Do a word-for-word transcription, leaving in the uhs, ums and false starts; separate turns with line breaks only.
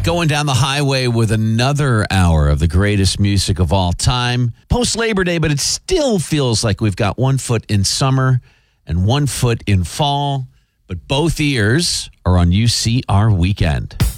Going down the highway with another hour of the greatest music of all time. Post Labor Day, but it still feels like we've got one foot in summer and one foot in fall. But both ears are on U C R Weekend.